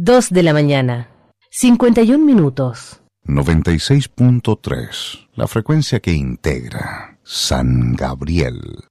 2 de la mañana, 51 minutos. 96.3, la frecuencia que integra San Gabriel.